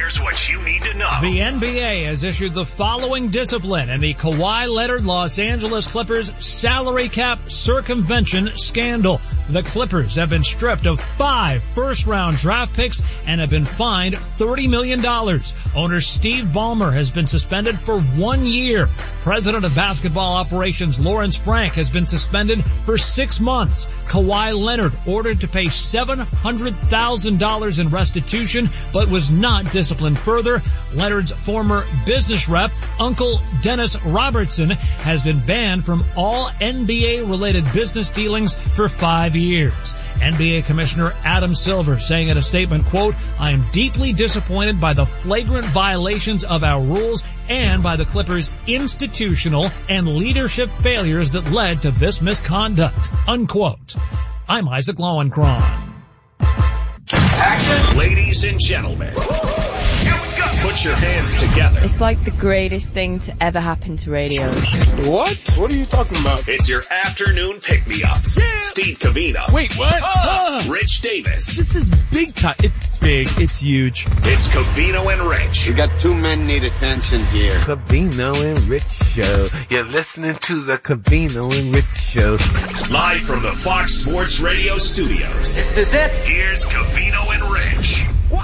Here's what you need to know. The NBA has issued the following discipline in the Kawhi Leonard Los Angeles Clippers salary cap circumvention scandal. The Clippers have been stripped of 5 first-round draft picks and have been fined $30 million. Owner Steve Ballmer has been suspended for 1 year. President of basketball operations Lawrence Frank has been suspended for 6 months. Kawhi Leonard ordered to pay $700,000 in restitution, but was not disciplined further. Leonard's former business rep, Uncle Dennis Robertson, has been banned from all NBA-related business dealings for 5 years. NBA Commissioner Adam Silver saying in a statement, quote, "I am deeply disappointed by the flagrant violations of our rules and by the Clippers' institutional and leadership failures that led to this misconduct," unquote. I'm Isaac Lowenkron. Action. Ladies and gentlemen, here we go. Put your hands together. It's like the greatest thing to ever happen to radio. What? What are you talking about? It's your afternoon pick-me-ups. Yeah. Steve Covino. Wait, what? Rich Davis. This is big time. It's big. It's huge. It's Covino and Rich. We got 2 men need attention here. Covino and Rich Show. You're listening to the Covino and Rich Show. Live from the Fox Sports Radio studios. This is it. Here's Covino and Rich. Wow!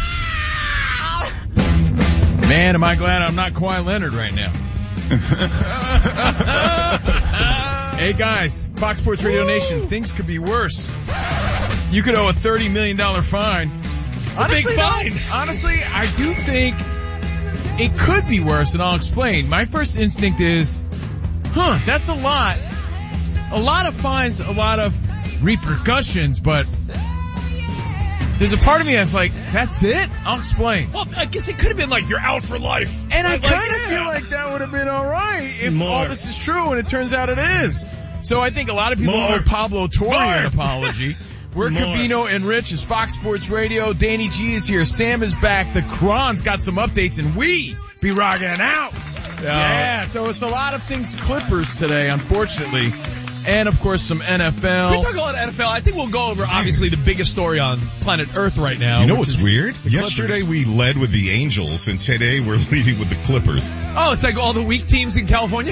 Man, am I glad I'm not Kawhi Leonard right now. Hey guys, Fox Sports Radio Nation, things could be worse. You could owe a $30 million fine. Honestly, big fine. Honestly, I do think it could be worse, and I'll explain. My first instinct is, that's a lot. A lot of fines, a lot of repercussions, but there's a part of me that's like, that's it? I'll explain. Well, I guess it could have been like, you're out for life. And I kind of feel like that would have been alright if all this is true, and it turns out it is. So I think a lot of people owe Pablo Torre an apology. We're Covino and Rich is Fox Sports Radio. Danny G is here. Sam is back. The Cron's got some updates, and we be rocking out. Yeah, so it's a lot of things Clippers today, unfortunately. And, of course, some NFL. We talk a lot of NFL. I think we'll go over, obviously, the biggest story on planet Earth right now. You know what's weird? Yesterday we led with the Angels, and today we're leading with the Clippers. Oh, it's like all the weak teams in California?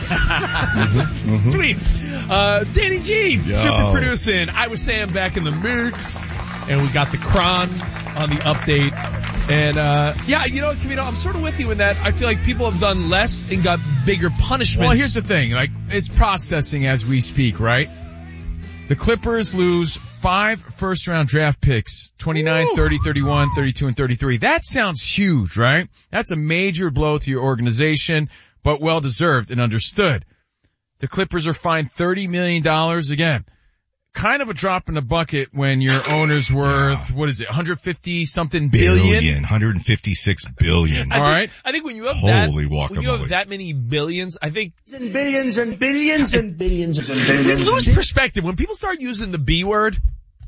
Sweet. Danny G, super producing. I was Sam back in the mix, and we got the Cron on the update. And, you know, Camino, I'm sort of with you in that I feel like people have done less and got bigger punishments. Well, here's the thing. Like, it's processing as we speak, right? The Clippers lose 5 first-round draft picks, 29, 30, 31, 32, and 33. That sounds huge, right? That's a major blow to your organization, but well-deserved and understood. The Clippers are fined $30 million again. Kind of a drop in the bucket when your owner's worth, what is it, 150-something billion? 156 billion. All right. I think when you have that many billions, I think And billions and billions and billions and billions. we lose perspective. When people start using the B word,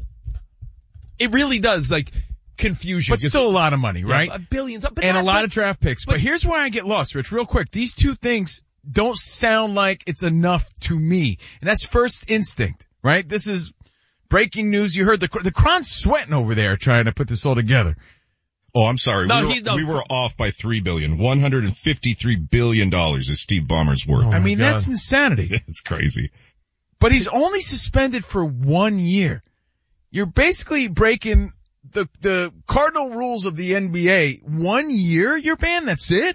it really does, like, confuse you. But still a lot of money, right? Billions. But and a lot of draft picks. But here's where I get lost, Rich, real quick. These two things don't sound like it's enough to me. And that's first instinct. Right? This is breaking news. You heard the Cron's sweating over there trying to put this all together. Oh, I'm sorry. We were off by $3 billion. $153 billion is Steve Ballmer's worth. I mean, that's insanity. It's crazy. But he's only suspended for 1 year. You're basically breaking the cardinal rules of the NBA. 1 year you're banned. That's it.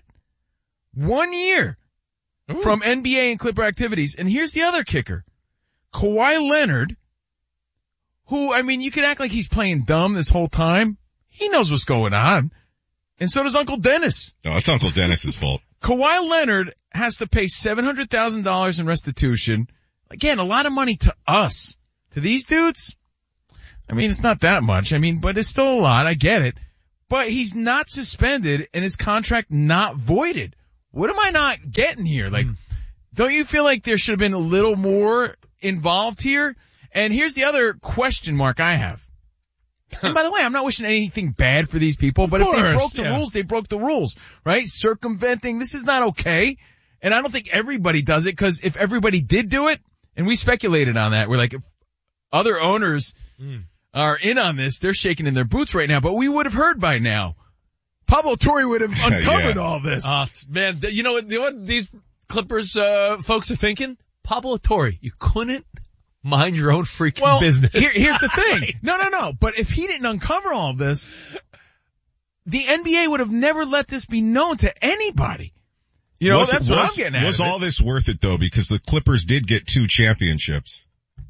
1 year from NBA and Clipper activities. And here's the other kicker. Kawhi Leonard, who, I mean, you could act like he's playing dumb this whole time. He knows what's going on. And so does Uncle Dennis. No, it's Uncle Dennis's fault. Kawhi Leonard has to pay $700,000 in restitution. Again, a lot of money to us. To these dudes, I mean, it's not that much. I mean, but it's still a lot. I get it. But he's not suspended and his contract not voided. What am I not getting here? Like, don't you feel like there should have been a little more involved here? And here's the other question mark I have. And by the way, I'm not wishing anything bad for these people, but if they broke the rules, they broke the rules, right? Circumventing, this is not okay. And I don't think everybody does it, because if everybody did do it, and we speculated on that, we're like, if other owners are in on this, they're shaking in their boots right now, but we would have heard by now. Pablo Torre would have uncovered all this. Man, you know what these Clippers folks are thinking? Pablo Torre, you couldn't mind your own freaking business. Here's the thing. No. But if he didn't uncover all of this, the NBA would have never let this be known to anybody. You know, that's what I'm getting at. Was all this worth it though? Because the Clippers did get 2 championships.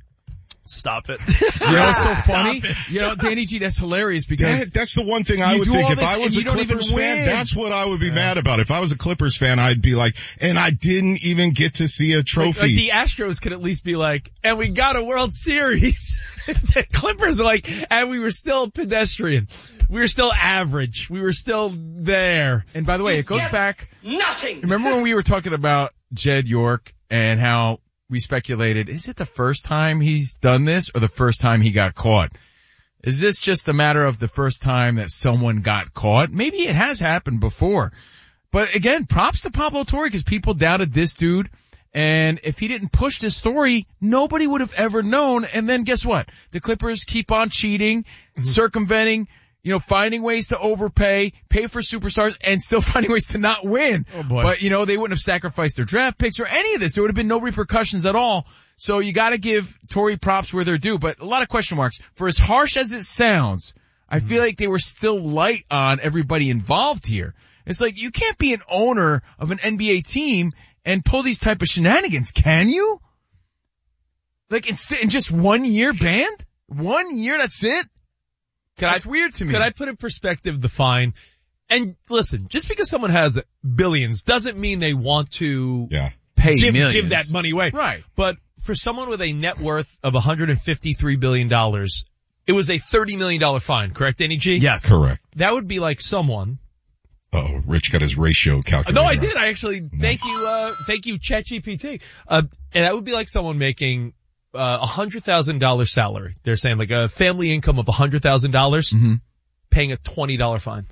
Stop it. You know, it's so funny. You know, Danny G, that's hilarious because that's the one thing I would think. If I was a Clippers fan, that's what I would be mad about. If I was a Clippers fan, I'd be like, and I didn't even get to see a trophy. Like the Astros could at least be like, and we got a World Series. The Clippers are like, and we were still pedestrian. We were still average. We were still there. And by the way, it goes back. Nothing. Remember when we were talking about Jed York and how we speculated, is it the first time he's done this or the first time he got caught? Is this just a matter of the first time that someone got caught? Maybe it has happened before. But again, props to Pablo Torre because people doubted this dude. And if he didn't push this story, nobody would have ever known. And then guess what? The Clippers keep on cheating, circumventing, you know, finding ways to overpay, pay for superstars, and still finding ways to not win. Oh boy. But, you know, they wouldn't have sacrificed their draft picks or any of this. There would have been no repercussions at all. So you gotta give Torrey props where they're due. But a lot of question marks. For as harsh as it sounds, I feel like they were still light on everybody involved here. It's like, you can't be an owner of an NBA team and pull these type of shenanigans, can you? Like, in just 1 year banned? 1 year, that's it? That's weird to me. Could I put in perspective the fine? And listen, just because someone has billions doesn't mean they want to pay give that money away. Right. But for someone with a net worth of $153 billion, it was a $30 million fine, correct, Danny G? Yes. Correct. That would be like someone. Oh, Rich got his ratio calculator. No, I did. I actually, thank you, ChatGPT. And that would be like someone making $100,000 salary. They're saying like a family income of $100,000, paying a $20 fine.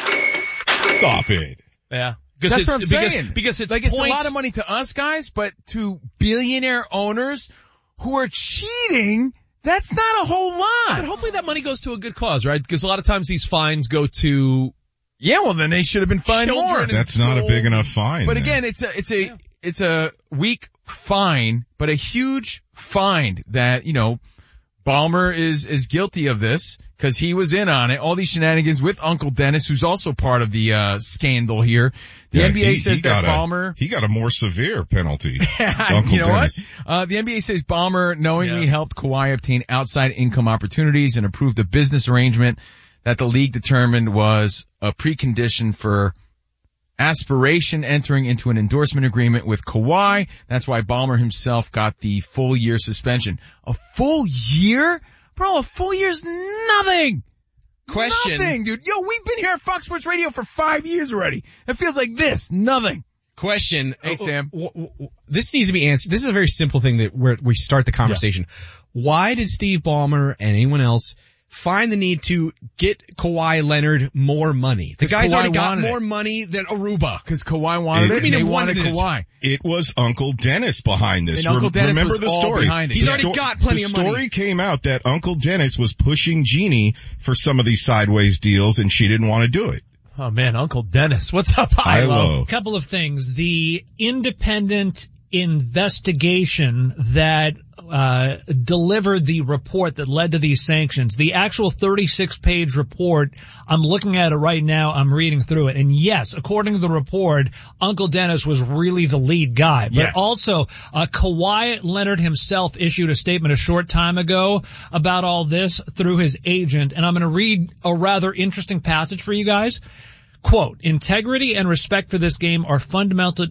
Stop it. Yeah. That's what I'm saying. Because it's like, it's a lot of money to us guys, but to billionaire owners who are cheating, that's not a whole lot. But hopefully that money goes to a good cause, right? Because a lot of times these fines go to, well then they should have been fined more. That's not a big enough fine. But again, it's a weak fine, but a huge fine that, you know, Ballmer is guilty of this because he was in on it. All these shenanigans with Uncle Dennis, who's also part of the scandal here. The NBA says that Ballmer, he got a more severe penalty. Uncle Dennis. What? The NBA says Ballmer knowingly helped Kawhi obtain outside income opportunities and approved a business arrangement that the league determined was a precondition for aspiration entering into an endorsement agreement with Kawhi. That's why Ballmer himself got the full year suspension. A full year? Bro, a full year's nothing. Question. Nothing, dude. Yo, we've been here at Fox Sports Radio for 5 years already. It feels like this. Nothing. Question. Hey, Sam. This needs to be answered. This is a very simple thing that we start the conversation. Yeah. Why did Steve Ballmer and anyone else find the need to get Kawhi Leonard more money? The guy's already got more money than Aruba. Because Kawhi wanted it. They wanted Kawhi. It was Uncle Dennis behind this. And Uncle Dennis remember was the story. All behind it. He's already got plenty of money. The story came out that Uncle Dennis was pushing Jeannie for some of these sideways deals and she didn't want to do it. Oh man, Uncle Dennis. What's up, Hilo? Couple of things. The independent investigation that delivered the report that led to these sanctions, the actual 36-page report, I'm looking at it right now, I'm reading through it, and yes, according to the report, Uncle Dennis was really the lead guy. But also, Kawhi Leonard himself issued a statement a short time ago about all this through his agent, and I'm going to read a rather interesting passage for you guys. Quote, integrity and respect for this game are fundamental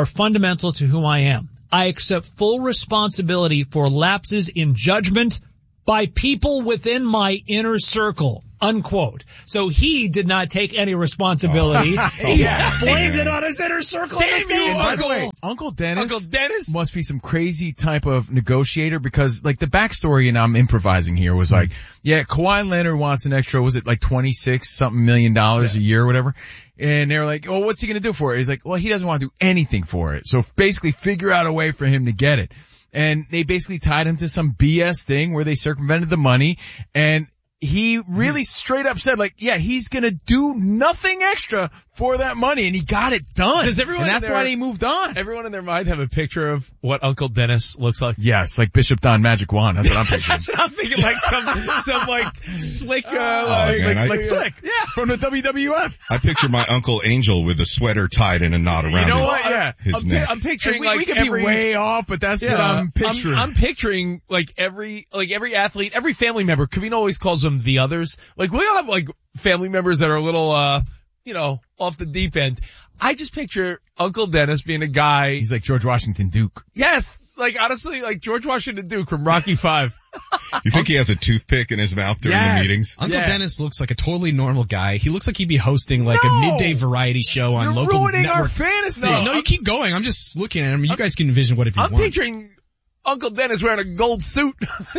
to who I am. I accept full responsibility for lapses in judgment by people within my inner circle, unquote. So he did not take any responsibility. He blamed it on his inner circle. Damn you, Uncle. Uncle Dennis must be some crazy type of negotiator because, like, the backstory, and I'm improvising here, was like, Kawhi Leonard wants an extra, was it like $26-something million a year or whatever? And they were like, well, what's he going to do for it? He's like, well, he doesn't want to do anything for it. So basically figure out a way for him to get it. And they basically tied him to some BS thing where they circumvented the money. And he really straight up said, like, yeah, he's gonna do nothing extra for that money, and he got it done. Does everyone and that's why he moved on. Everyone in their mind have a picture of what Uncle Dennis looks like? Yes, like Bishop Don Magic Wand. That's what I'm picturing. That's what I'm thinking, like some like slick, slick. Yeah, from the WWF. I picture my Uncle Angel with a sweater tied in a knot around his neck. I'm picturing we could be way off, but that's what I'm picturing. I'm picturing like every athlete, every family member. Covino always calls them the others. Like we all have like family members that are a little, off the deep end. I just picture Uncle Dennis being a guy. He's like George Washington Duke. Yes. Like honestly, like George Washington Duke from Rocky V. You think he has a toothpick in his mouth during the meetings? Uncle Dennis looks like a totally normal guy. He looks like he'd be hosting like a midday variety show on local ruining network. Our fantasy. No, you keep going. I'm just looking at him. You guys can envision what if you want. I'm picturing Uncle Dennis wearing a gold suit.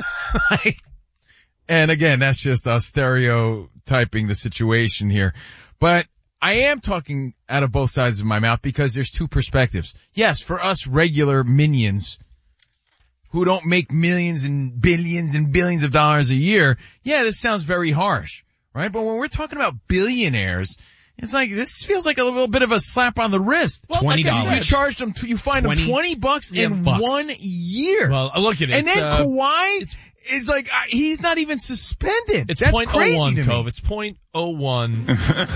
And again, that's just us stereotyping the situation here. But I am talking out of both sides of my mouth because there's two perspectives. Yes, for us regular minions who don't make millions and billions of dollars a year, yeah, this sounds very harsh, right? But when we're talking about billionaires, it's like, this feels like a little bit of a slap on the wrist. Well, $20. You charged them, you fined them $20 in 1 year. Well, look at it. And then Kawhi is like, he's not even suspended. It's That's 0.01, crazy to Cove. me. It's 0.01.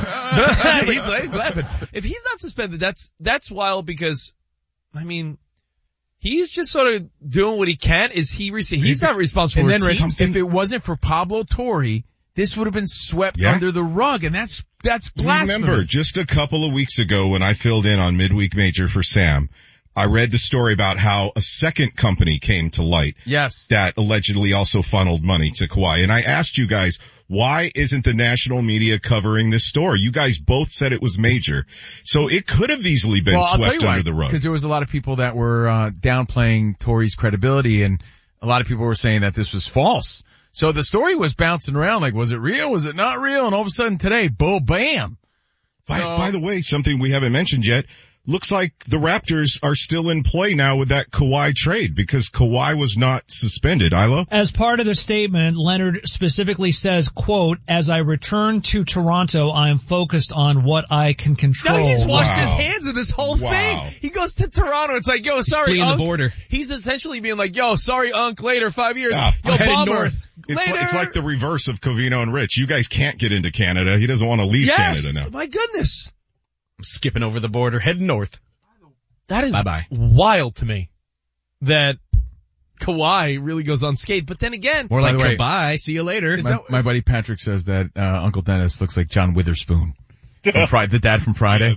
he's laughing. If he's not suspended, that's wild because, I mean, he's just sort of doing what he can. He's not responsible for it. And then, if it wasn't for Pablo Torre, this would have been swept under the rug, and that's blasphemous. Remember, just a couple of weeks ago when I filled in on Midweek Major for Sam, I read the story about how a second company came to light. Yes. That allegedly also funneled money to Kawhi. And I asked you guys, why isn't the national media covering this story? You guys both said it was major. So it could have easily been swept under the rug. Because there was a lot of people that were downplaying Torre's credibility, and a lot of people were saying that this was false. So the story was bouncing around like, was it real? Was it not real? And all of a sudden today, boom, bam. By the way, something we haven't mentioned yet, looks like the Raptors are still in play now with that Kawhi trade because Kawhi was not suspended. Ilo? As part of the statement, Leonard specifically says, quote, as I return to Toronto, I am focused on what I can control. No, he's washed his hands of this whole thing. He goes to Toronto. It's like, yo, sorry, fleeing Unc. the border. He's essentially being like, yo, sorry, Unc, later, 5 years. Yeah, yo, Bomber, north. It's like the reverse of Covino and Rich. You guys can't get into Canada. He doesn't want to leave Canada now. My goodness. I'm skipping over the border, heading north. That is Bye-bye. wild to me that Kawhi really goes unscathed. But then again, more like goodbye, see you later. My buddy Patrick says that Uncle Dennis looks like John Witherspoon. The dad from Friday.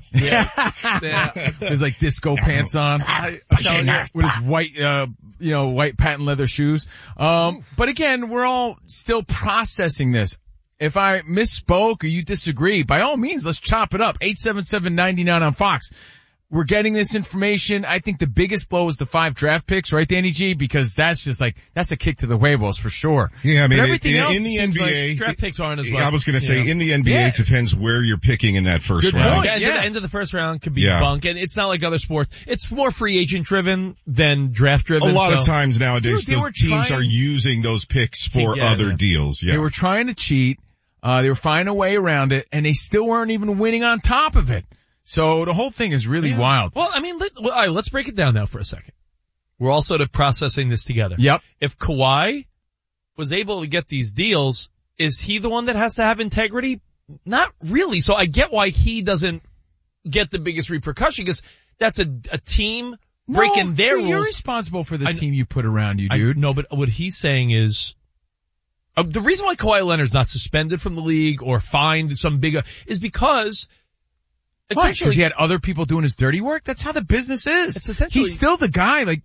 Yeah. There's like disco pants on. With his white, white patent leather shoes. But again, we're all still processing this. If I misspoke or you disagree, by all means, let's chop it up. 877-99 on Fox. We're getting this information. I think the biggest blow is the 5 draft picks, right, Danny G? Because that's just like, that's a kick to the huevos for sure. Yeah, I mean, everything else in the NBA, like draft picks aren't as well. I was going to say, in the NBA, it depends where you're picking in that first round. The end of the first round could be bunk, and it's not like other sports. It's more free agent driven than draft driven. A lot of times nowadays, those teams are using those picks for other deals. Yeah. They were trying to cheat. They were finding a way around it, and they still weren't even winning on top of it. So the whole thing is really wild. Well, I mean, let's break it down now for a second. We're all sort of processing this together. Yep. If Kawhi was able to get these deals, is he the one that has to have integrity? Not really. So I get why he doesn't get the biggest repercussion, because that's a team breaking their rules. You're responsible for the team you put around you, dude. No, but what he's saying is, the reason why Kawhi Leonard's not suspended from the league or fined some big, is because essentially, because he had other people doing his dirty work. That's how the business is. It's essentially, he's still the guy, like,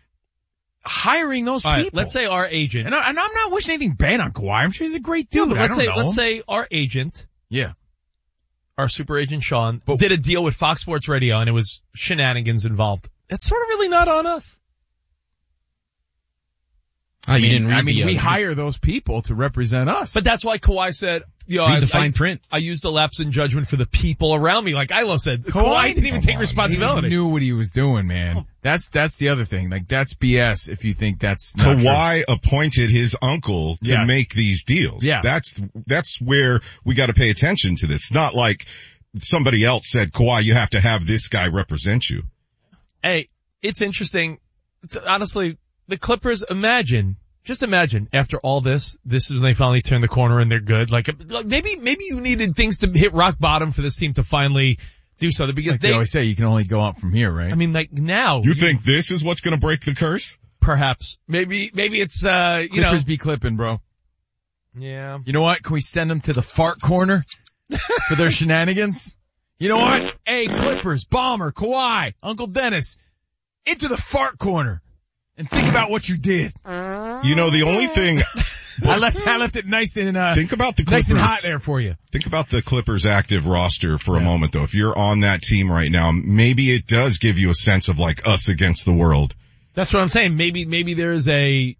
hiring those people. Right, let's say our agent, and I'm not wishing anything bad on Kawhi. I'm sure he's a great dude. Yeah, let's say our agent, our super agent Sean, did a deal with Fox Sports Radio, and it was shenanigans involved. It's sort of really not on us. I mean, we hire those people to represent us. But that's why Kawhi said, read the fine print. I used the lapse in judgment for the people around me. Like Ilo said, Kawhi didn't even take responsibility. He knew what he was doing, man. That's the other thing. Like, that's BS if you think that's not Kawhi appointed his uncle to make these deals. Yeah. That's where we got to pay attention to this. It's not like somebody else said, Kawhi, you have to have this guy represent you. Hey, it's interesting. Honestly, the Clippers, just imagine after all this is when they finally turn the corner and they're good. Like maybe you needed things to hit rock bottom for this team to finally do something, because like they always say, you can only go up from here, right? I mean, like now. You think this is what's going to break the curse? Perhaps. Maybe it's, Clippers be clipping, bro. Yeah. You know what? Can we send them to the fart corner for their shenanigans? You know what? Hey, Clippers, Bomber, Kawhi, Uncle Dennis, into the fart corner and think about what you did. You know, the only thing I left it nice and think about the Clippers, nice and hot there for you. Think about the Clippers active roster for a moment though. If you're on that team right now, maybe it does give you a sense of like us against the world. That's what I'm saying. Maybe there's a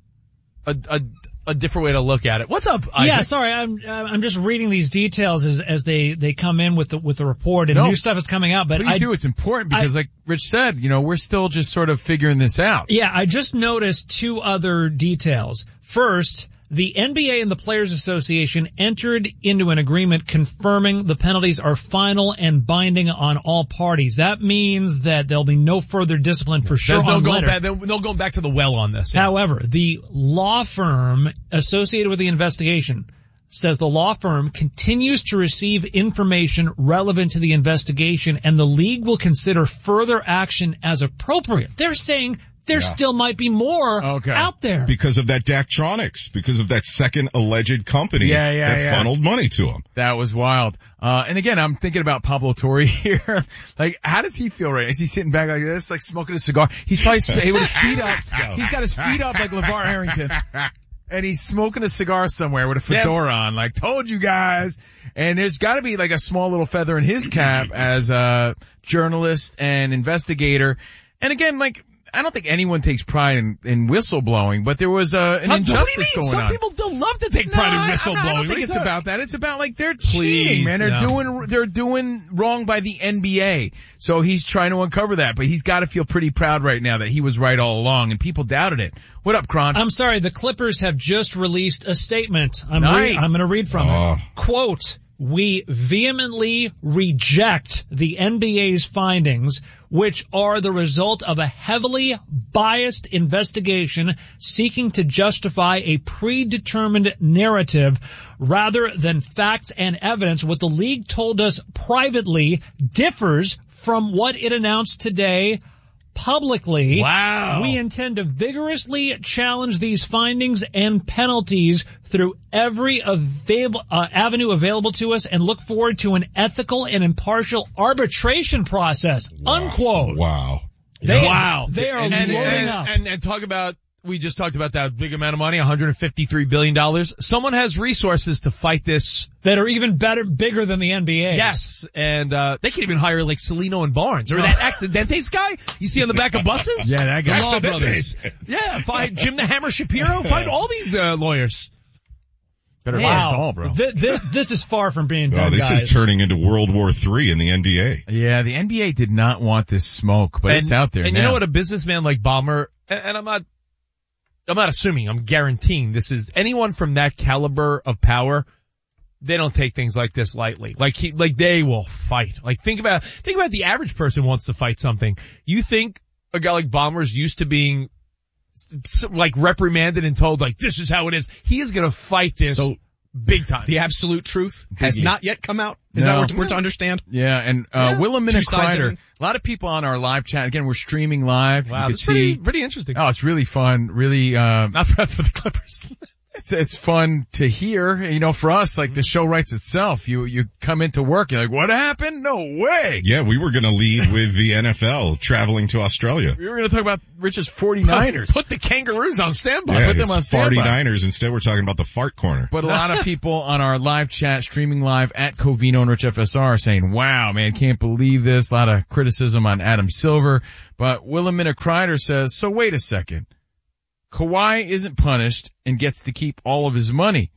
different way to look at it. What's up, Isaac? Yeah, sorry, I'm just reading these details as they come in with the report, and new stuff is coming out. But please do. It's important because, like Rich said, you know, we're still just sort of figuring this out. Yeah, I just noticed two other details. First, the NBA and the Players Association entered into an agreement confirming the penalties are final and binding on all parties. That means that there'll be no further discipline for sure on Leonard. They'll go back to the well on this. Yeah. However, the law firm associated with the investigation says the law firm continues to receive information relevant to the investigation, and the league will consider further action as appropriate. They're saying there still might be more out there. Because of that Daktronics, because of that second alleged company that funneled money to him. That was wild. And again, I'm thinking about Pablo Torre here. Like, how does he feel right? Is he sitting back like this, like smoking a cigar? He's probably with his feet up. He's got his feet up like LeVar Arrington. And he's smoking a cigar somewhere with a fedora on, like, told you guys. And there's gotta be like a small little feather in his cap as a journalist and investigator. And again, like, I don't think anyone takes pride in whistleblowing, but there was an injustice going on. Some people don't love to take pride in whistleblowing. I don't think it's about that. It's about like they're cheating, man. They're doing wrong by the NBA. So he's trying to uncover that, but he's got to feel pretty proud right now that he was right all along, and people doubted it. What up, Kron? I'm sorry, the Clippers have just released a statement. I'm nice. I'm going to read from it. Quote, "We vehemently reject the NBA's findings, which are the result of a heavily biased investigation seeking to justify a predetermined narrative rather than facts and evidence. What the league told us privately differs from what it announced today publicly. Wow. We intend to vigorously challenge these findings and penalties through every avenue available to us and look forward to an ethical and impartial arbitration process." Unquote. Wow. They are loading up. And talk about, we just talked about that big amount of money, $153 billion. Someone has resources to fight this. That are even bigger than the NBA. Yes. And, they can even hire like Celino and Barnes or that Accidentes guy you see on the back of buses. Yeah, that guy. The Law Brothers. Yeah. Find Jim the Hammer Shapiro. Find all these, lawyers. Better find us all, bro. This is far from being done, this guys. is turning into World War III in the NBA. Yeah, the NBA did not want this smoke, but it's out there now. And you know what, a businessman like Ballmer, and I'm not assuming, I'm guaranteeing this is anyone from that caliber of power, they don't take things like this lightly. Like they will fight. Like think about the average person wants to fight something. You think a guy like Ballmer's used to being like reprimanded and told like this is how it is. He is gonna fight this big time. The absolute truth has not yet come out. Is that what we're to understand? Yeah, and Wilhelmina Kreider, a lot of people on our live chat. Again, we're streaming live. Wow, that's pretty interesting. Oh, it's really fun. Really, not for the Clippers. It's fun to hear, you know, for us, like the show writes itself. You come into work, you're like, what happened? No way. Yeah, we were gonna lead with the NFL traveling to Australia. We were gonna talk about Rich's 49ers. Put the Kangaroos on standby. Yeah, Put them on standby. 49ers. Instead, we're talking about the fart corner. But a lot of people on our live chat, streaming live at Covino and Rich FSR are saying, wow, man, can't believe this. A lot of criticism on Adam Silver. But Wilhelmina Kreider says, so wait a second. Kawhi isn't punished and gets to keep all of his money.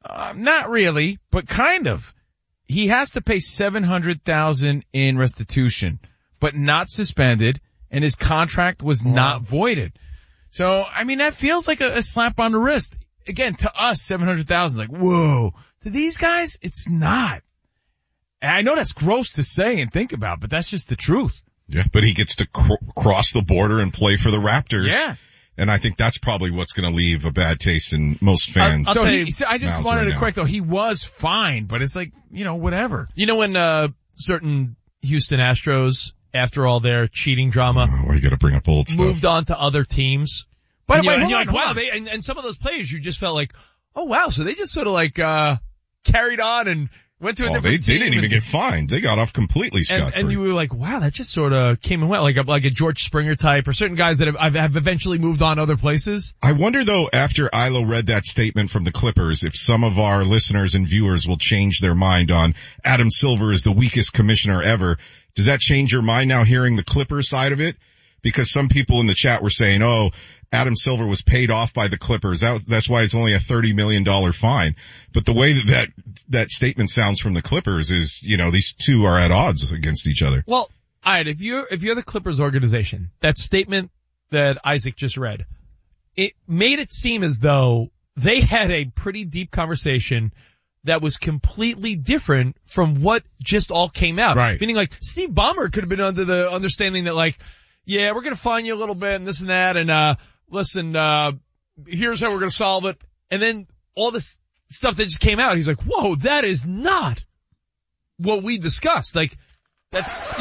Not really, but kind of. He has to pay $700,000 in restitution, but not suspended, and his contract was not voided. So, I mean, that feels like a slap on the wrist. Again, to us, $700,000 is like, whoa. To these guys, it's not. And I know that's gross to say and think about, but that's just the truth. Yeah, but he gets to cross the border and play for the Raptors. Yeah. And I think that's probably what's going to leave a bad taste in most fans. I just wanted to correct though, he was fine, but it's like, whatever. You know when, certain Houston Astros, after all their cheating drama, why you got to bring up old stuff? Moved on to other teams. But you're like, wow, and some of those players, you just felt like, oh wow, so they just sort of like, carried on and went to a different team. They didn't even get fined. They got off completely scot-free. And you were like, wow, that just sort of came and went, like a George Springer type, or certain guys that have eventually moved on other places. I wonder though, after Ilo read that statement from the Clippers, if some of our listeners and viewers will change their mind on Adam Silver is the weakest commissioner ever. Does that change your mind now hearing the Clippers side of it? Because some people in the chat were saying, Adam Silver was paid off by the Clippers. That's why it's only a $30 million fine. But the way that statement sounds from the Clippers is, these two are at odds against each other. Well, alright, if you're the Clippers organization, that statement that Isaac just read, it made it seem as though they had a pretty deep conversation that was completely different from what just all came out. Right. Meaning like, Steve Ballmer could have been under the understanding that like, yeah, we're gonna fine you a little bit and this and that, and listen, here's how we're going to solve it. And then all this stuff that just came out, he's like, whoa, that is not what we discussed. Like, that's,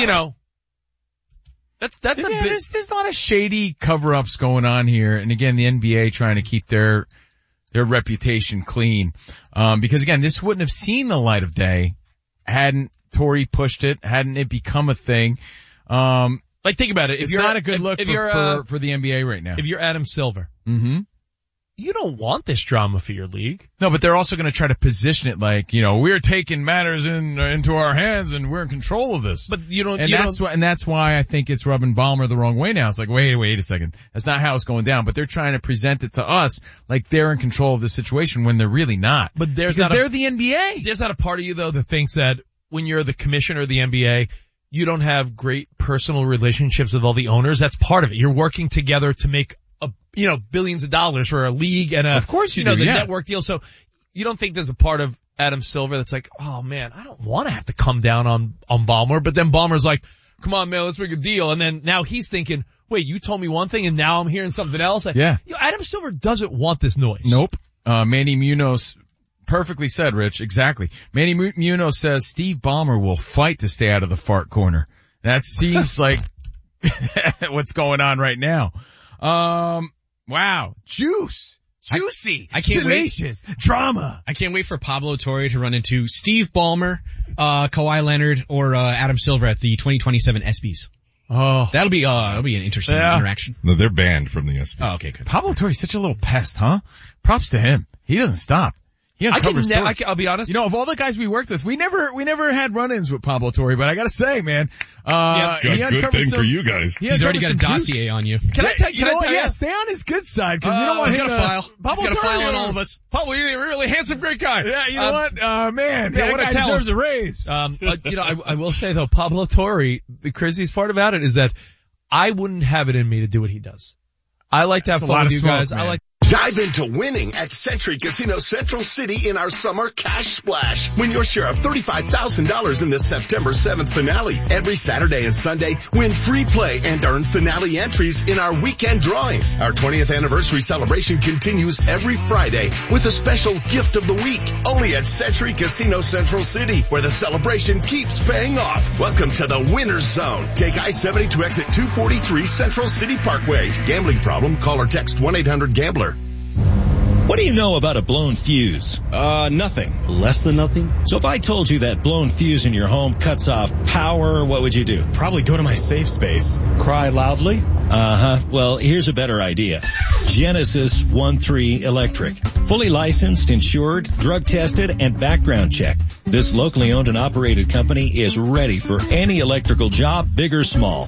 that's a bit. There's a lot of shady cover-ups going on here. And again, the NBA trying to keep their reputation clean. Because again, this wouldn't have seen the light of day hadn't Torrey pushed it, hadn't it become a thing. Like, think about it. It's not a good look for the NBA right now. If you're Adam Silver, you don't want this drama for your league. No, but they're also going to try to position it like, we're taking matters into our hands and we're in control of this. But you don't. And that's why I think it's rubbing Ballmer the wrong way now. It's like, wait a second. That's not how it's going down. But they're trying to present it to us like they're in control of the situation when they're really not. But they're the NBA. There's not a part of you though that thinks that when you're the commissioner of the NBA, you don't have great personal relationships with all the owners. That's part of it. You're working together to make billions of dollars for a league and of course you do, the network deal. So you don't think there's a part of Adam Silver that's like, oh man, I don't want to have to come down on Ballmer. But then Ballmer's like, come on man, let's make a deal. And then now he's thinking, wait, you told me one thing and now I'm hearing something else. Yeah. Adam Silver doesn't want this noise. Nope. Manny Munoz perfectly said, Rich. Exactly. Manny Munoz says Steve Ballmer will fight to stay out of the fart corner. That seems like what's going on right now. Wow. Juicy. I can't salacious. Drama. I can't wait for Pablo Torre to run into Steve Ballmer, Kawhi Leonard, or Adam Silver at the 2027 ESPYs. Oh. That'll be an interesting interaction. No, they're banned from the ESPYs. Oh, okay, good. Pablo Torre's such a little pest, huh? Props to him. He doesn't stop. I'll be honest. Of all the guys we worked with, we never had run-ins with Pablo Torre, but I gotta say, man, good thing for you guys. He's already got a dossier on you. Can I tell you? Yeah, stay on his good side, cause you don't want him to file. He's got a file on all of us. Pablo, you're a really handsome, great guy. Yeah, you know what? Man, yeah, that guy deserves a raise. I will say though, Pablo Torre, the craziest part about it is that I wouldn't have it in me to do what he does. I like to have fun with you guys. Man. Dive into winning at Century Casino Central City in our summer cash splash. Win your share of $35,000 in the September 7th finale. Every Saturday and Sunday, win free play and earn finale entries in our weekend drawings. Our 20th anniversary celebration continues every Friday with a special gift of the week. Only at Century Casino Central City, where the celebration keeps paying off. Welcome to the Winner's Zone. Take I-70 to exit 243 Central City Parkway. Gambling problem? Call or text 1-800-GAMBLER. What do you know about a blown fuse? Nothing. Less than nothing? So if I told you that blown fuse in your home cuts off power, what would you do? Probably go to my safe space. Cry loudly? Uh-huh. Well, here's a better idea. Genesis 1-3 Electric. Fully licensed, insured, drug tested, and background checked. This locally owned and operated company is ready for any electrical job, big or small.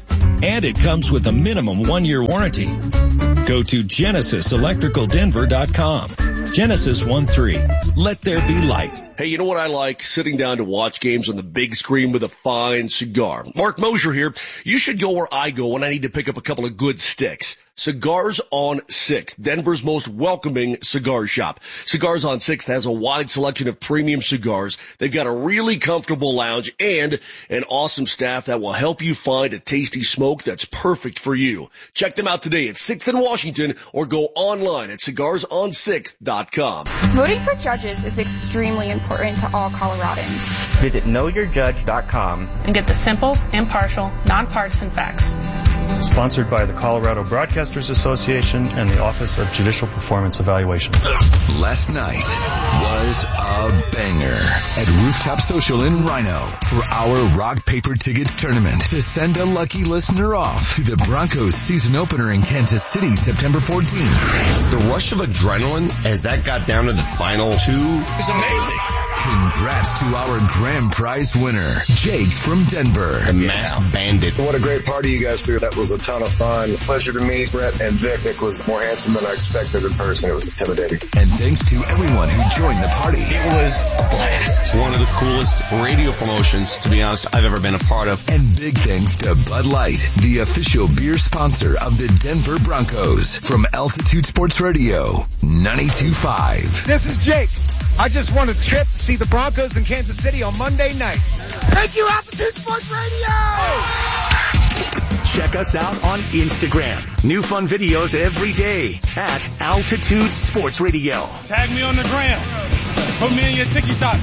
And it comes with a minimum 1-year warranty. Go to GenesisElectricalDenver.com. Genesis 1-3. Let there be light. Hey, you know what I like? Sitting down to watch games on the big screen with a fine cigar. Mark Mosier here. You should go where I go when I need to pick up a couple of good sticks. Cigars on 6th, Denver's most welcoming cigar shop. Cigars on 6th has a wide selection of premium cigars. They've got a really comfortable lounge and an awesome staff that will help you find a tasty smoke that's perfect for you. Check them out today at 6th and Washington or go online at cigarsonsixth.com. Voting for judges is extremely important to all Coloradans. Visit knowyourjudge.com and get the simple, impartial, nonpartisan facts. Sponsored by the Colorado Broadcasters Association and the Office of Judicial Performance Evaluation. Last night was a banger at Rooftop Social in Rhino for our Rock Paper Tickets tournament to send a lucky listener off to the Broncos season opener in Kansas City, September 14th. The rush of adrenaline as that got down to the final two is amazing. Congrats to our grand prize winner, Jake from Denver. The Masked Bandit. What a great party you guys threw. That was a ton of fun. Pleasure to meet Brett and Vic. Nick was more handsome than I expected in person. It was intimidating. And thanks to everyone who joined the party. It was a blast. One of the coolest radio promotions, to be honest, I've ever been a part of. And big thanks to Bud Light, the official beer sponsor of the Denver Broncos. From Altitude Sports Radio, 92.5. This is Jake. I just won a trip to see the Broncos in Kansas City on Monday night. Thank you, Altitude Sports Radio! Check us out on Instagram. New fun videos every day at Altitude Sports Radio. Tag me on the gram. Put me in your TikTok.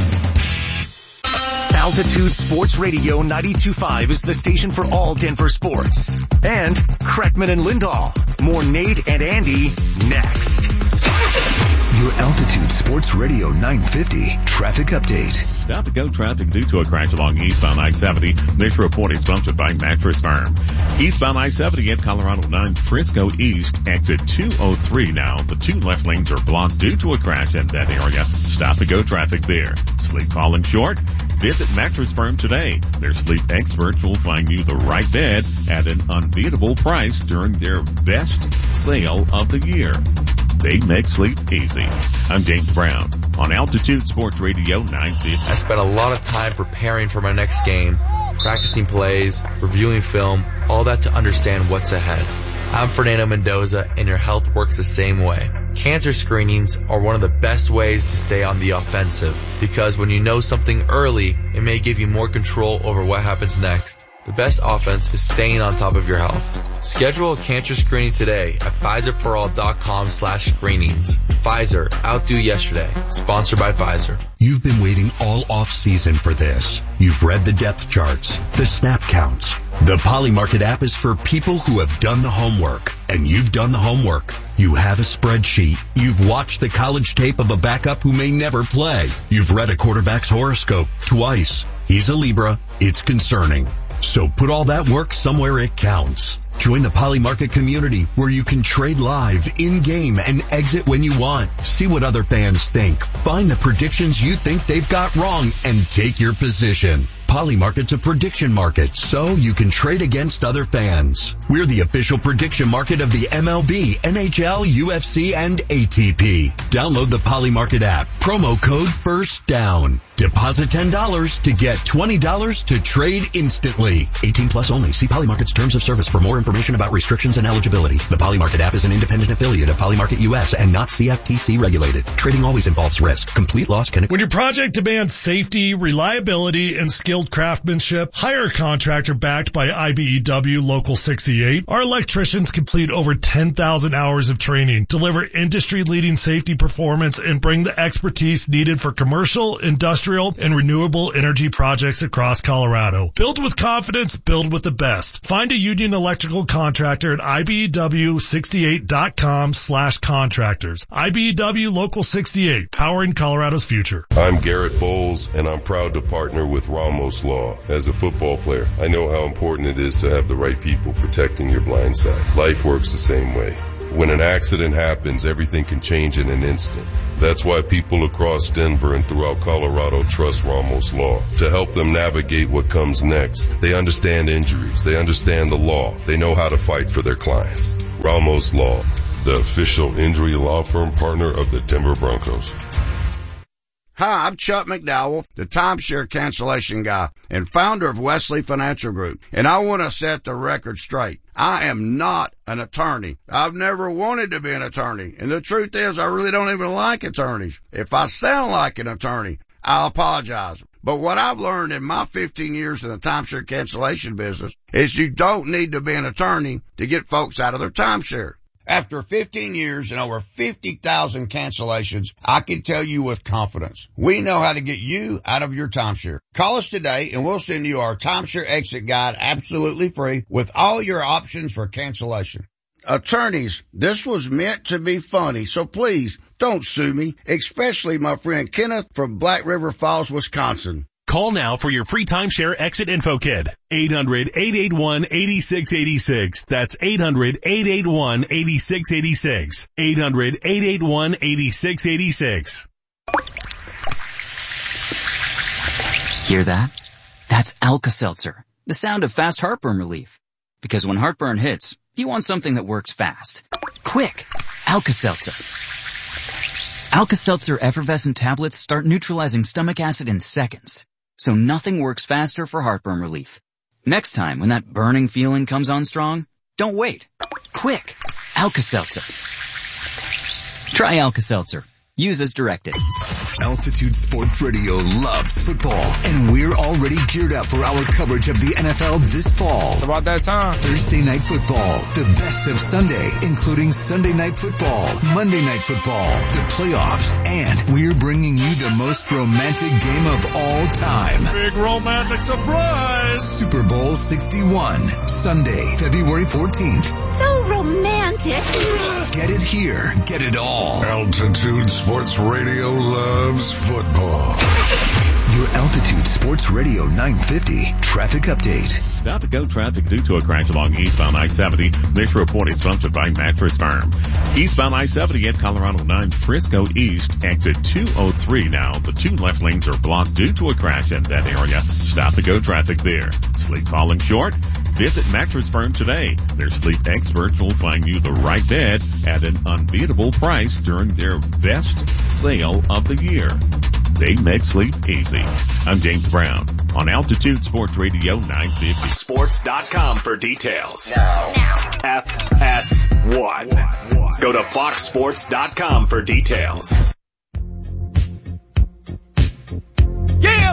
Altitude Sports Radio 92.5 is the station for all Denver sports. And Kreckman and Lindahl. More Nate and Andy next. Your Altitude Sports Radio 950 traffic update. Stop to go traffic due to a crash along eastbound I-70. This report is sponsored by Mattress Firm. Eastbound I-70 at Colorado 9 Frisco East, exit 203 now. The 2 left lanes are blocked due to a crash in that area. Stop to go traffic there. Sleep falling short? Visit Mattress Firm today. Their sleep experts will find you the right bed at an unbeatable price during their best sale of the year. They make sleep easy. I'm James Brown on Altitude Sports Radio 950. I spent a lot of time preparing for my next game, practicing plays, reviewing film, all that to understand what's ahead. I'm Fernando Mendoza, and your health works the same way. Cancer screenings are one of the best ways to stay on the offensive, because when you know something early, it may give you more control over what happens next. The best offense is staying on top of your health. Schedule a cancer screening today at PfizerForAll.com/screenings. Pfizer, outdo yesterday. Sponsored by Pfizer. You've been waiting all off-season for this. You've read the depth charts, the snap counts. The Polymarket app is for people who have done the homework. And you've done the homework. You have a spreadsheet. You've watched the college tape of a backup who may never play. You've read a quarterback's horoscope twice. He's a Libra. It's concerning. So put all that work somewhere it counts. Join the Polymarket community where you can trade live, in-game, and exit when you want. See what other fans think. Find the predictions you think they've got wrong and take your position. Polymarket's a prediction market, so you can trade against other fans. We're the official prediction market of the MLB, NHL, UFC, and ATP. Download the Polymarket app. Promo code FIRSTDOWN. Deposit $10 to get $20 to trade instantly. 18 plus only. See Polymarket's terms of service for more information about restrictions and eligibility. The Polymarket app is an independent affiliate of Polymarket US and not CFTC regulated. Trading always involves risk. Complete loss can... When your project demands safety, reliability, and skilled craftsmanship, hire a contractor backed by IBEW Local 68. Our electricians complete over 10,000 hours of training, deliver industry-leading safety performance, and bring the expertise needed for commercial, industrial, and renewable energy projects across Colorado. Build with confidence, build with the best. Find a union electrical contractor at IBEW68.com/contractors. IBEW Local 68, powering Colorado's future. I'm Garrett Bowles, and I'm proud to partner with Ramos Law. As a football player, I know how important it is to have the right people protecting your blind side. Life works the same way. When an accident happens, everything can change in an instant. That's why people across Denver and throughout Colorado trust Ramos Law to help them navigate what comes next. They understand injuries. They understand the law. They know how to fight for their clients. Ramos Law, the official injury law firm partner of the Denver Broncos. Hi, I'm Chuck McDowell, the timeshare cancellation guy and founder of Wesley Financial Group. And I want to set the record straight. I am not an attorney. I've never wanted to be an attorney. And the truth is, I really don't even like attorneys. If I sound like an attorney, I apologize. But what I've learned in my 15 years in the timeshare cancellation business is you don't need to be an attorney to get folks out of their timeshare. After 15 years and over 50,000 cancellations, I can tell you with confidence, we know how to get you out of your timeshare. Call us today and we'll send you our timeshare exit guide absolutely free with all your options for cancellation. Attorneys, this was meant to be funny, so please don't sue me, especially my friend Kenneth from Black River Falls, Wisconsin. Call now for your free timeshare exit info kit. 800-881-8686. That's 800-881-8686. 800-881-8686. Hear that? That's Alka-Seltzer, the sound of fast heartburn relief. Because when heartburn hits, you want something that works fast. Quick! Alka-Seltzer. Alka-Seltzer effervescent tablets start neutralizing stomach acid in seconds. So nothing works faster for heartburn relief. Next time when that burning feeling comes on strong, don't wait. Quick! Alka-Seltzer. Try Alka-Seltzer. Use as directed. Altitude Sports Radio loves football, and we're already geared up for our coverage of the NFL this fall. It's about that time. Thursday Night Football, the best of Sunday, including Sunday Night Football, Monday Night Football, the playoffs, and we're bringing you the most romantic game of all time. Big romantic surprise! Super Bowl 61, Sunday, February 14th. So romantic. Get it here, get it all. Altitude Sports Radio loves football. Your Altitude Sports Radio 950 traffic update. Stop and go traffic due to a crash along eastbound I-70. This report is sponsored by Mattress Firm. Eastbound I-70 at Colorado 9 Frisco East, exit 203 now. The two left lanes are blocked due to a crash in that area. Stop and go traffic there. Sleep falling short? Visit Mattress Firm today. Their sleep experts will find you the right bed at an unbeatable price during their best sale of the year. They make sleep easy. I'm James Brown on Altitude Sports Radio 950. Sports.com for details. Now. FS1. Go to foxsports.com for details. Yeah!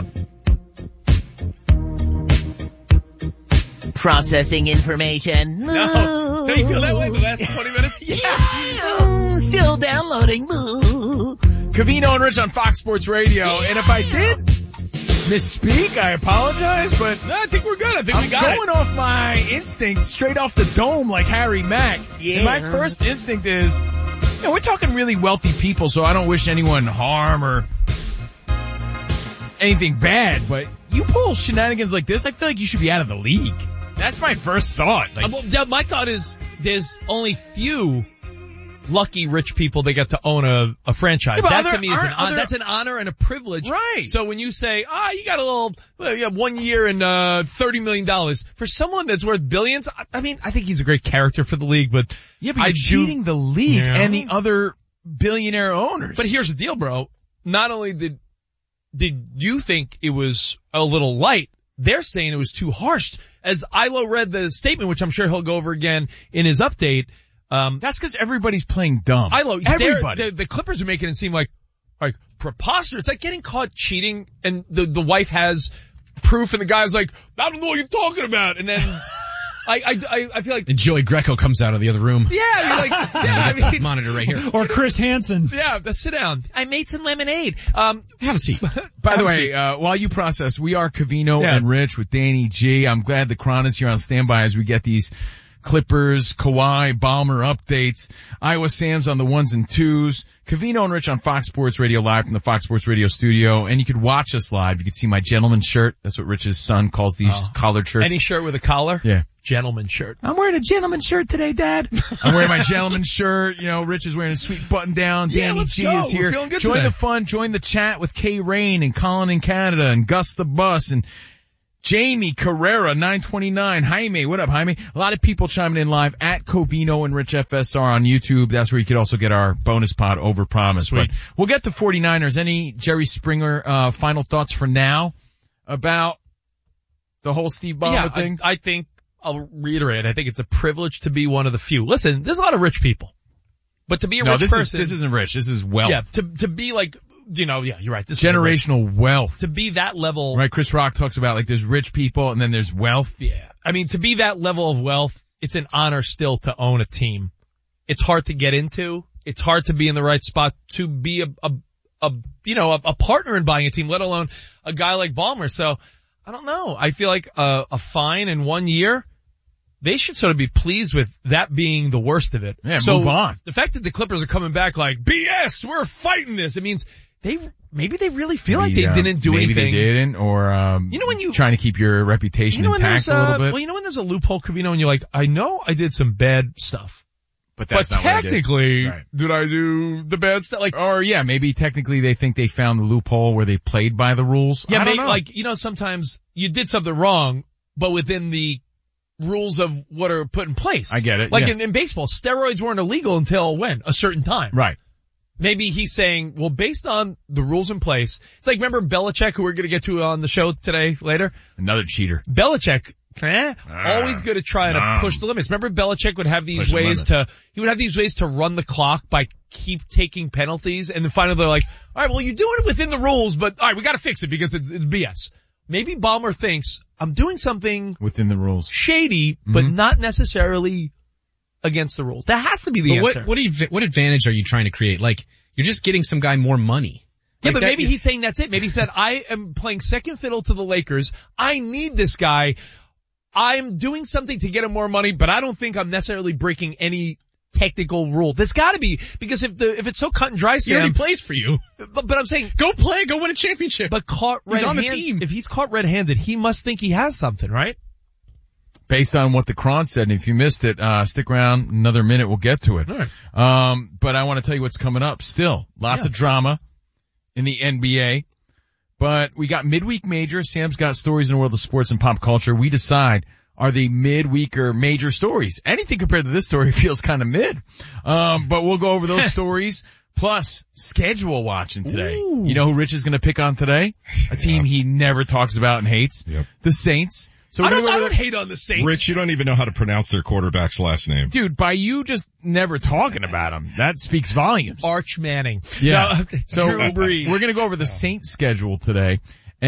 Processing information. No. Don't you feel that way the last 20 minutes? Yeah. Still downloading. Covino and Rich on Fox Sports Radio. And if I did misspeak, I apologize, but no, I think we're good. I think we got it. I'm going off my instinct straight off the dome like Harry Mack. Yeah. And my first instinct is, we're talking really wealthy people, so I don't wish anyone harm or anything bad, but you pull shenanigans like this, I feel like you should be out of the league. That's my first thought. My thought is there's only few lucky rich people that get to own a franchise. Yeah, that to me is that's an honor and a privilege. Right. So when you say, you got a little, 1 year and $30 million for someone that's worth billions, I think he's a great character for the league, but you're cheating the league and the other billionaire owners. But here's the deal, bro. Not only did you think it was a little light, they're saying it was too harsh. As Ilo read the statement, which I'm sure he'll go over again in his update, that's because everybody's playing dumb. Everybody. The Clippers are making it seem like preposterous. It's like getting caught cheating and the wife has proof and the guy's like, I don't know what you're talking about. And then I feel like. And Joey Greco comes out of the other room. Yeah, you're like, monitor right here. Or Chris Hansen. Yeah, sit down. I made some lemonade. Have a seat. By the way, while you process, we are Covino and Rich with Danny G. I'm glad the Cron is here on standby as we get these Clippers, Kawhi, Ballmer updates, Iowa Sam's on the 1s and 2s, Covino and Rich on Fox Sports Radio live from the Fox Sports Radio studio, and you could watch us live. You could see my gentleman shirt. That's what Rich's son calls these collared shirts. Any shirt with a collar? Yeah. Gentleman shirt. I'm wearing a gentleman shirt today, Dad. I'm wearing my gentleman shirt. You know, Rich is wearing a sweet button down. Danny G is here. Join the fun. Join the chat with Kay Rain and Colin in Canada and Gus the Bus and Jamie Carrera, 929. Jaime, what up, Jaime? A lot of people chiming in live at Covino and Rich FSR on YouTube. That's where you could also get our bonus pod Overpromise. But we'll get to 49ers. Any Jerry Springer, final thoughts for now about the whole Steve Ballmer thing? I think I'll reiterate. I think it's a privilege to be one of the few. Listen, there's a lot of rich people, but to be a rich person. This isn't rich. This is wealth. Yeah. To be like, you're right. This generational wealth. To be that level. Right. Chris Rock talks about like there's rich people and then there's wealth. Yeah. I mean, to be that level of wealth, it's an honor still to own a team. It's hard to get into. It's hard to be in the right spot to be a partner in buying a team, let alone a guy like Ballmer. So I don't know. I feel like a fine in 1 year, they should sort of be pleased with that being the worst of it. Yeah, move on. The fact that the Clippers are coming back like, BS, we're fighting this. It means maybe they really feel like they didn't do anything. Maybe they didn't, or, when you trying to keep your reputation intact a little bit. Well, when there's a loophole, Covino, and you're like, I know I did some bad stuff. But that's not technically, what I did I do the bad stuff? Like, or maybe technically they think they found the loophole where they played by the rules. Yeah, I don't know. Sometimes you did something wrong, but within the rules of what are put in place. I get it. Like in baseball, steroids weren't illegal until when? A certain time. Right. Maybe he's saying, well, based on the rules in place, it's like, remember Belichick, who we're going to get to on the show today, later? Another cheater. Belichick, always going to try to push the limits. Remember Belichick would have these ways to run the clock by keep taking penalties, and then finally they're like, alright, well, you're doing it within the rules, but alright, we gotta fix it because it's BS. Maybe Ballmer thinks, I'm doing something within the rules. Shady, but not necessarily against the rules. That has to be the answer. What advantage are you trying to create? Like, you're just getting some guy more money. Yeah, but maybe he's saying that's it. Maybe he said, I am playing second fiddle to the Lakers. I need this guy. I'm doing something to get him more money, but I don't think I'm necessarily breaking any technical rule. There's gotta be, because if it's so cut and dry, Sam. He already plays for you. But I'm saying, go play, go win a championship. But he's on the team. If he's caught red-handed, he must think he has something, right? Based on what the Cron said, and if you missed it, stick around another minute, we'll get to it. All right. But I want to tell you what's coming up still. Lots of drama in the NBA. But we got midweek major. Sam's got stories in the world of sports and pop culture. We decide, are the midweek or major stories? Anything compared to this story feels kind of mid. But we'll go over those stories. Plus, schedule watching today. Ooh. You know who Rich is going to pick on today? A team he never talks about and hates. Yep. The Saints. So I don't hate on the Saints. Rich, you don't even know how to pronounce their quarterback's last name. Dude, by you just never talking about him, that speaks volumes. Arch Manning. Yeah. No, so Drew Brees. We're going to go over the Saints schedule today.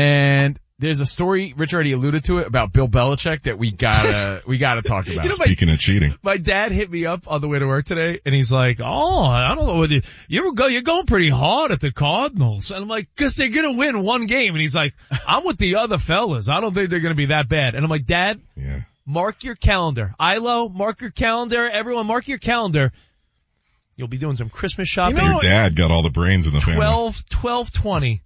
And there's a story, Rich already alluded to it, about Bill Belichick that we gotta talk about. Speaking of cheating. My dad hit me up on the way to work today and he's like, oh, I don't know whether you're going pretty hard at the Cardinals. And I'm like, cause they're gonna win one game. And he's like, I'm with the other fellas. I don't think they're gonna be that bad. And I'm like, Dad, mark your calendar. Ilo, mark your calendar. Everyone, mark your calendar. You'll be doing some Christmas shopping. Your dad got all the brains in the family. 12/20.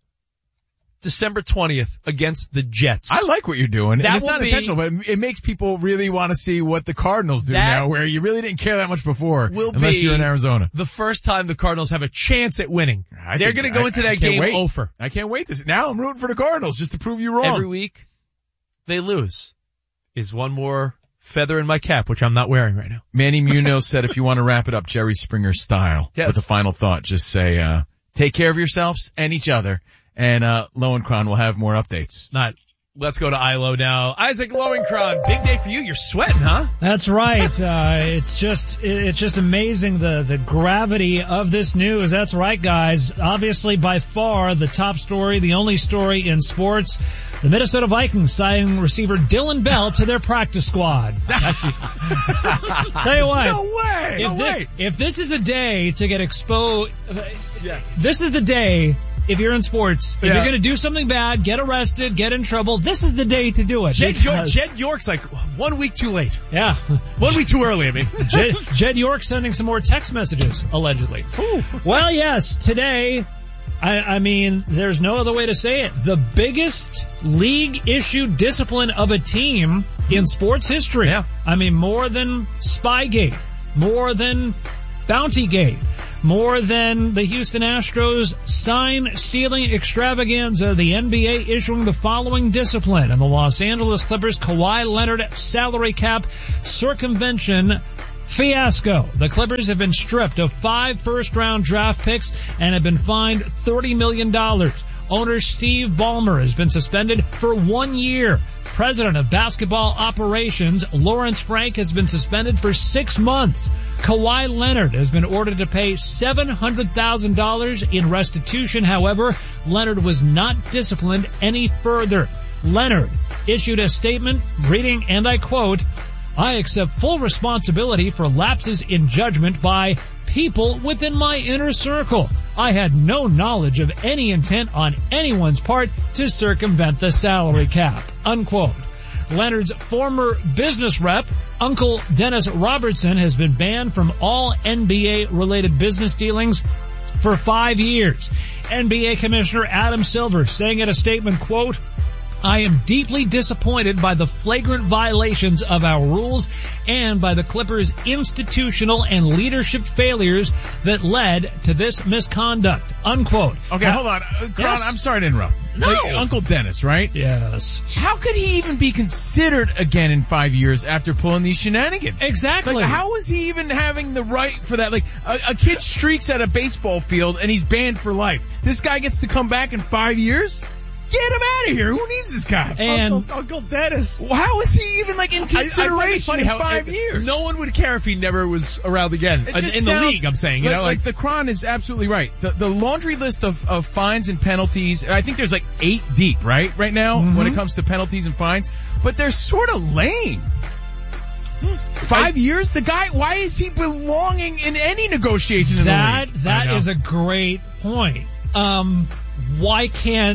December 20th against the Jets. I like what you're doing. That and it's not intentional, but it makes people really want to see what the Cardinals do now, where you really didn't care that much before, unless you're in Arizona. The first time the Cardinals have a chance at winning. They're going to go into that game over. I can't wait to see. Now I'm rooting for the Cardinals just to prove you wrong. Every week they lose. Is one more feather in my cap, which I'm not wearing right now. Manny Munoz said if you want to wrap it up Jerry Springer style with a final thought, just say, take care of yourselves and each other. And Lowenkron will have more updates. Let's go to Ilo now. Isaac Lowenkron, big day for you. You're sweating, huh? That's right. It's just amazing the gravity of this news. That's right, guys. Obviously, by far the top story, the only story in sports. The Minnesota Vikings signing receiver Dylan Bell to their practice squad. Tell you what. No way. If this is a day to get exposed, this is the day. if you're in sports, if you're going to do something bad, get arrested, get in trouble, this is the day to do it. Jed York's like 1 week too late. Yeah. 1 week too early, I mean. Jed York sending some more text messages, allegedly. Ooh. Well, yes, today, I mean, there's no other way to say it. The biggest league-issued discipline of a team in sports history. Yeah. I mean, more than Spygate, more than Bountygate, more than the Houston Astros sign-stealing extravaganza, the NBA issuing the following discipline, and the Los Angeles Clippers Kawhi Leonard salary cap circumvention fiasco. The Clippers have been stripped of 5 first-round draft picks and have been fined $30 million. Owner Steve Ballmer has been suspended for 1 year. President of basketball operations Lawrence Frank has been suspended for 6 months. Kawhi Leonard has been ordered to pay $700,000 in restitution. However, Leonard was not disciplined any further. Leonard issued a statement reading, and I quote, "I accept full responsibility for lapses in judgment by people within my inner circle. I had no knowledge of any intent on anyone's part to circumvent the salary cap," unquote. Leonard's former business rep, Uncle Dennis Robertson, has been banned from all NBA-related business dealings for 5 years. NBA Commissioner Adam Silver saying in a statement, quote, "I am deeply disappointed by the flagrant violations of our rules and by the Clippers' institutional and leadership failures that led to this misconduct," unquote. Okay, hold on. Kron, I'm sorry to interrupt. No. Like, Uncle Dennis, right? Yes. How could he even be considered again in 5 years after pulling these shenanigans? Exactly. Like, how is he even having the right for that? Like, a kid streaks at a baseball field and he's banned for life. This guy gets to come back in 5 years? Get him out of here. Who needs this guy? And Uncle Dennis. How is he even like in I find it consideration funny in how 5 years? No one would care if he never was around again. It just In the sounds league, I'm saying. You know, like the Kron is absolutely right. The laundry list of fines and penalties, I think there's like 8 deep, right now, when it comes to penalties and fines. But they're sort of lame. 5 years? The guy, why is he belonging in any negotiation in the league? That is a great point. Why can't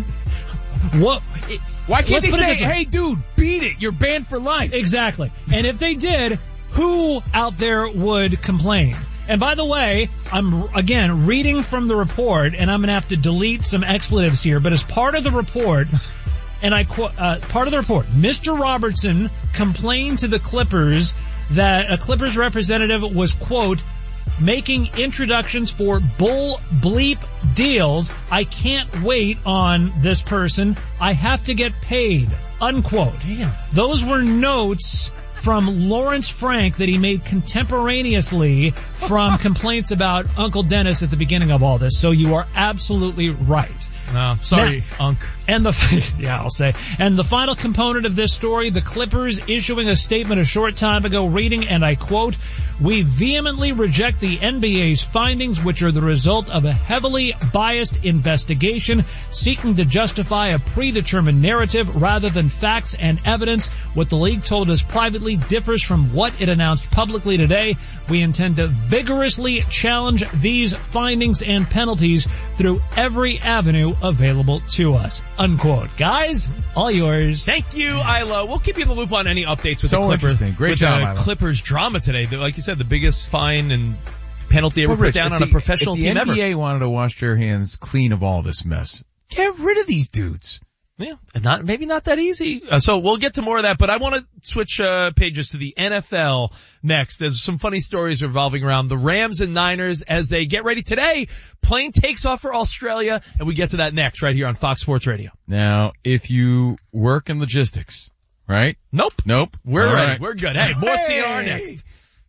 they say, hey dude, beat it, you're banned for life? Exactly. And if they did, who out there would complain? And by the way, I'm again reading from the report, and I'm going to have to delete some expletives here, but as part of the report, and I quote, part of the report, Mr. Robertson complained to the Clippers that a Clippers representative was, quote, "making introductions for bull bleep deals. I can't wait on this person. I have to get paid," unquote. Damn. Those were notes from Lawrence Frank that he made contemporaneously from complaints about Uncle Dennis at the beginning of all this. So you are absolutely right. No, sorry, Unc. And I'll say. And the final component of this story, the Clippers issuing a statement a short time ago reading, and I quote, "We vehemently reject the NBA's findings, which are the result of a heavily biased investigation seeking to justify a predetermined narrative rather than facts and evidence. What the league told us privately differs from what it announced publicly today. We intend to vigorously challenge these findings and penalties through every avenue available to us," unquote. Guys, all yours. Thank you, Isla. We'll keep you in the loop on any updates with the Clippers. Interesting. Great job, Isla. Clippers drama today. Like you said, the biggest fine and penalty ever put down on a professional team ever. If the NBA wanted to wash their hands clean of all this mess, get rid of these dudes. Yeah, maybe not that easy. So we'll get to more of that, but I want to switch pages to the NFL next. There's some funny stories revolving around the Rams and Niners as they get ready today. Plane takes off for Australia, and we get to that next right here on Fox Sports Radio. Now, if you work in logistics, right? Nope. We're all ready. Right. We're good. Hey, more CNR next.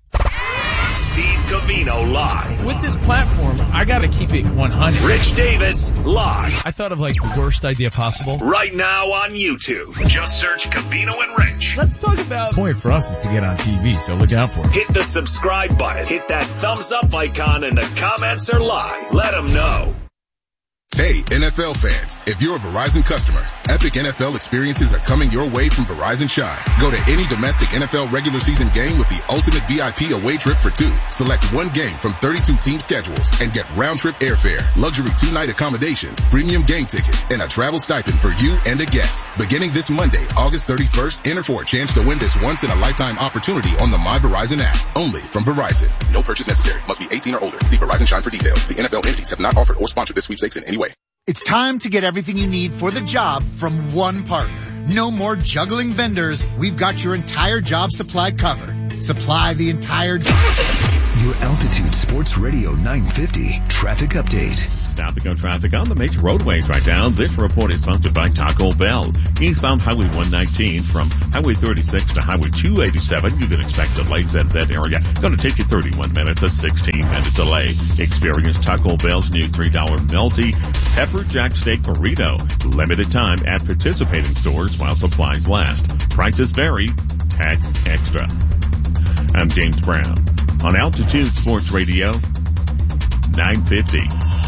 Steve Covino live. With this platform, I gotta keep it 100. Rich Davis live. I thought of like the worst idea possible. Right now on YouTube. Just search Covino and Rich. Let's talk about... The point for us is to get on TV, so look out for it. Hit the subscribe button. Hit that thumbs up icon, and the comments are live. Let them know. Hey, NFL fans, if you're a Verizon customer, epic NFL experiences are coming your way from Verizon Shine. Go to any domestic NFL regular season game with the ultimate VIP away trip for two. Select one game from 32 team schedules and get round-trip airfare, luxury 2-night accommodations, premium game tickets, and a travel stipend for you and a guest. Beginning this Monday, August 31st, enter for a chance to win this once-in-a-lifetime opportunity on the My Verizon app. Only from Verizon. No purchase necessary. Must be 18 or older. See Verizon Shine for details. The NFL entities have not offered or sponsored this sweepstakes in any way. It's time to get everything you need for the job from one partner. No more juggling vendors. We've got your entire job supply covered. Supply the entire job. Your Altitude Sports Radio 950 traffic update. Stop and go traffic on the major roadways right now. This report is sponsored by Taco Bell. Eastbound Highway 119 from Highway 36 to Highway 287. You can expect delays at that area. Going to take you 31 minutes, a 16-minute delay. Experience Taco Bell's new $3 melty pepper jack steak burrito. Limited time at participating stores while supplies last. Prices vary. Tax extra. I'm James Brown on Altitude Sports Radio 950.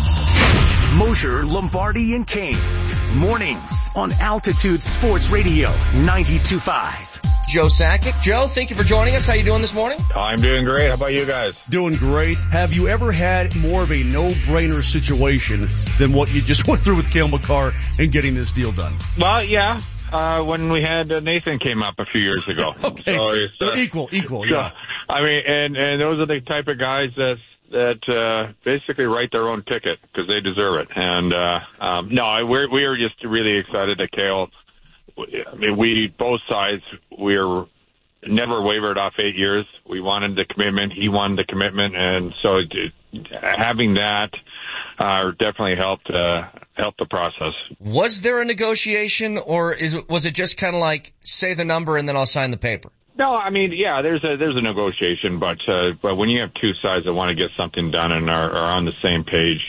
Mosher, Lombardi, and Kane. Mornings on Altitude Sports Radio 92.5. Joe Sakic. Joe, thank you for joining us. How you doing this morning? I'm doing great. How about you guys? Doing great. Have you ever had more of a no-brainer situation than what you just went through with Cale Makar and getting this deal done? Well, yeah. When we had Nathan came up a few years ago. Okay. So equal, yeah. I mean, and those are the type of guys that basically write their own ticket because they deserve it. And no, we are just really excited that Cale. I mean, both sides, we're never wavered off 8 years. We wanted the commitment. He wanted the commitment, and so having that definitely helped the process. Was there a negotiation, or was it just kind of like say the number and then I'll sign the paper? No, I mean, yeah, there's a negotiation, but when you have two sides that want to get something done and are on the same page,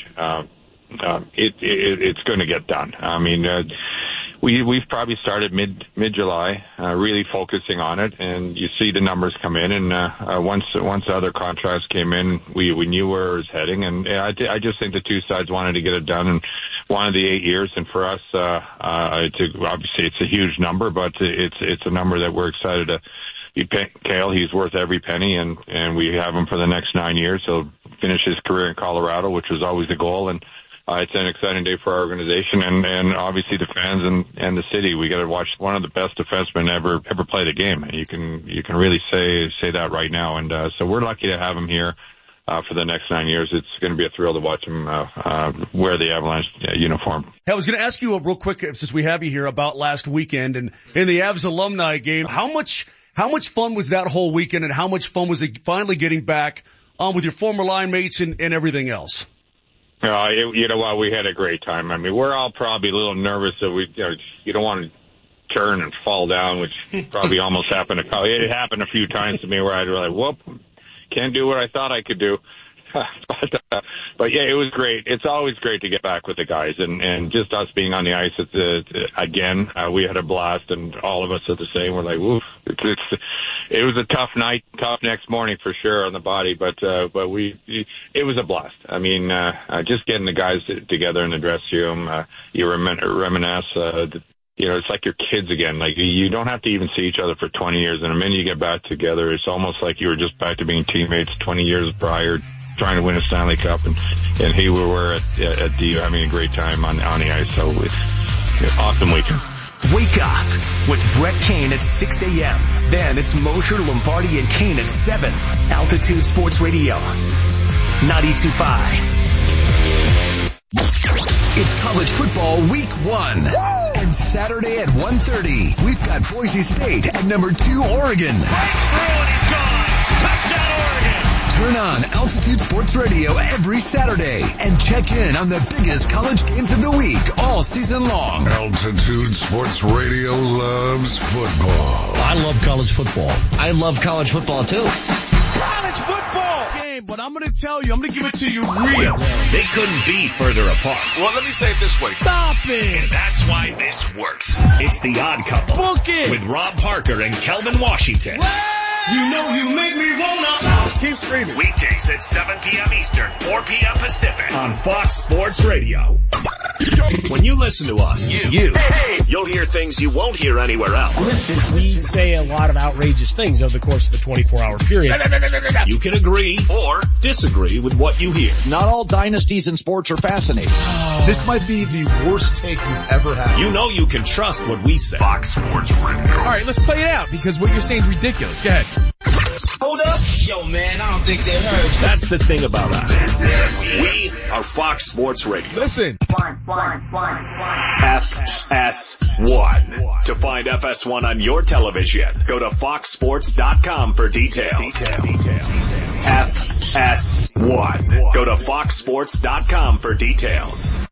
it's going to get done. I mean, we've probably started mid-July, really focusing on it, and you see the numbers come in, and once the other contracts came in, we knew where it was heading, and I just think the two sides wanted to get it done and wanted the 8 years, and for us, obviously it's a huge number, but it's a number that we're excited to be paying Cale. He's worth every penny, and we have him for the next 9 years. He'll finish his career in Colorado, which was always the goal, and it's an exciting day for our organization and obviously the fans and the city. We got to watch one of the best defensemen ever play the game. You can really say that right now. And so we're lucky to have him here for the next 9 years. It's going to be a thrill to watch him wear the Avalanche uniform. Hey, I was going to ask you real quick, since we have you here, about last weekend and in the Avs alumni game. How much fun was that whole weekend, and how much fun was it finally getting back on with your former line mates and everything else? You know what? We had a great time. I mean, we're all probably a little nervous that you don't want to turn and fall down, which probably almost happened. It happened a few times to me where I'd be like, whoop, can't do what I thought I could do. But yeah, it was great. It's always great to get back with the guys, and just us being on the ice again. We had a blast, and all of us are the same. We're like, woof. It was a tough night, tough next morning for sure on the body, but it was a blast. I mean, just getting the guys together in the dressing room, you reminisce. It's like your kids again. Like, you don't have to even see each other for 20 years, and the minute you get back together, it's almost like you were just back to being teammates 20 years prior, trying to win a Stanley Cup, and here we were at the having a great time on the ice. So it's awesome weekend. Wake up with Brett Kane at 6 a.m. Then it's Mosher, Lombardi, and Kane at 7. Altitude Sports Radio 92.5. It's college football week 1. And Saturday at 1:30, we've got Boise State at number 2 Oregon. Right through and he's gone. Touchdown Oregon. Turn on Altitude Sports Radio every Saturday and check in on the biggest college games of the week all season long. Altitude Sports Radio loves football. I love college football. I love college football too. College football game, but I'm going to tell you, I'm going to give it to you real. They couldn't be further apart. Well, let me say it this way. Stop it. And that's why this works. It's The Odd Couple. Book it. With Rob Parker and Kelvin Washington. You know you make me wanna. Keep screaming. Weekdays at 7 p.m. Eastern, 4 p.m. Pacific on Fox Sports Radio. When you listen to us, you'll hear things you won't hear anywhere else. We say a lot of outrageous things over the course of a 24-hour period. You can agree or disagree with what you hear. Not all dynasties in sports are fascinating. This might be the worst take you've ever had. You know you can trust what we say. Fox Sports Radio. All right, let's play it out because what you're saying is ridiculous. Go ahead. Hold up. Yo, man, I don't think they heard. That's the thing about us. We are Fox Sports Radio. Listen. FS1. To find FS1 on your television, go to foxsports.com for details. FS1. Go to foxsports.com for details.